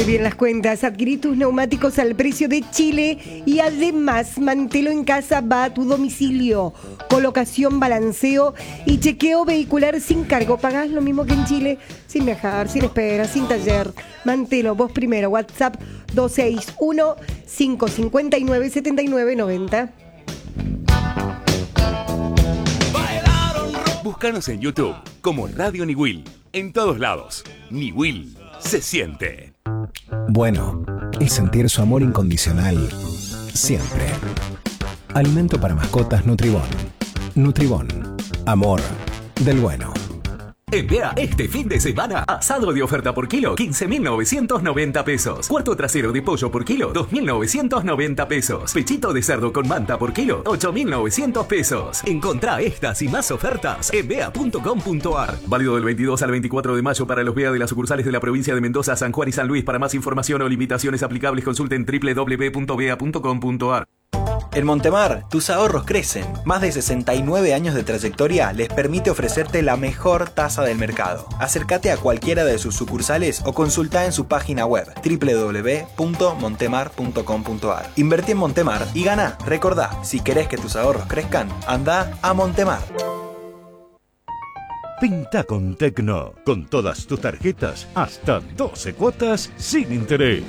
Bien las cuentas, adquirí tus neumáticos al precio de Chile y además Mantelo en casa va a tu domicilio. Colocación, balanceo y chequeo vehicular sin cargo. Pagás lo mismo que en Chile, sin viajar, sin espera, sin taller. Mantelo, vos primero, WhatsApp 261-559-7990. Búscanos en YouTube como Radio Niwil. En todos lados, Niwil se siente. Bueno, es sentir su amor incondicional siempre. Alimento para mascotas Nutribón. Nutribón. Amor del bueno. En Bea, este fin de semana, asado de oferta por kilo, 15.990 pesos. Cuarto trasero de pollo por kilo, 2.990 pesos. Pechito de cerdo con manta por kilo, 8.900 pesos. Encontrá estas y más ofertas en bea.com.ar. Válido del 22 al 24 de mayo para los Bea de las sucursales de la provincia de Mendoza, San Juan y San Luis. Para más información o limitaciones aplicables, consulten www.bea.com.ar. En Montemar, tus ahorros crecen. Más de 69 años de trayectoria les permite ofrecerte la mejor tasa del mercado. Acércate a cualquiera de sus sucursales o consulta en su página web www.montemar.com.ar. Invertí en Montemar y gana. Recordá, si querés que tus ahorros crezcan, anda a Montemar. Pinta con Tecno, con todas tus tarjetas, hasta 12 cuotas sin interés.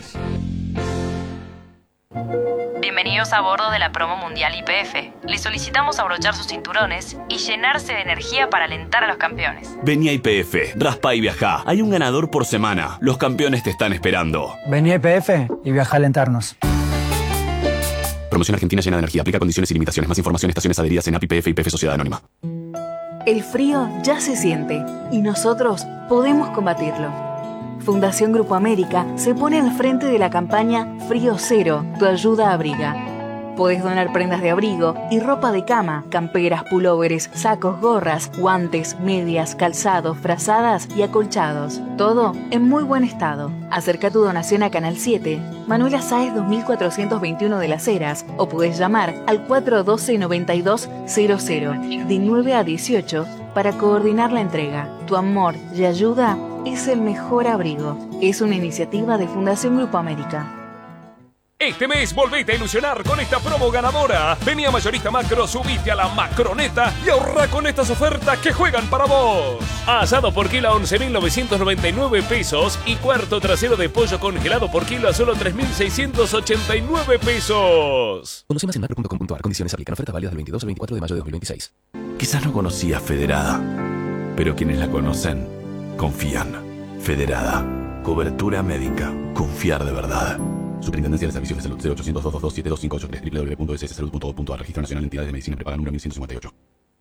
Bienvenidos a bordo de la promo mundial YPF. Les solicitamos abrochar sus cinturones y llenarse de energía para alentar a los campeones. Vení a YPF, raspa y viajá. Hay un ganador por semana. Los campeones te están esperando. Vení a YPF y viajá a alentarnos. Promoción Argentina llena de energía. Aplica condiciones y limitaciones. Más información, estaciones adheridas en API YPF y YPF Sociedad Anónima. El frío ya se siente y nosotros podemos combatirlo. Fundación Grupo América se pone al frente de la campaña Frío Cero, tu ayuda abriga. Podés donar prendas de abrigo y ropa de cama, camperas, pulóveres, sacos, gorras, guantes, medias, calzados, frazadas y acolchados. Todo en muy buen estado. Acerca tu donación a Canal 7, Manuela Sáez 2421 de Las Heras, o podés llamar al 412-9200 de 9 a 18 para coordinar la entrega. Tu amor y ayuda es el mejor abrigo. Es una iniciativa de Fundación Grupo América. Este mes volvete a ilusionar con esta promo ganadora. Vení a Mayorista Macro, subite a la Macroneta y ahorra con estas ofertas que juegan para vos. Asado por kilo a 11.999 pesos y cuarto trasero de pollo congelado por kilo a solo 3.689 pesos. Conoce más en macro.com.ar. Condiciones aplican. Oferta válida del 22 al 24 de mayo de 2026. Quizás no conocías Federada, pero quienes la conocen confían. Federada. Cobertura médica. Confiar de verdad. Superintendencia de Servicios de Salud 0800 222 7258 www.sssalud.gov.ar. Registro Nacional de Entidades de Medicina Prepaga número 1158.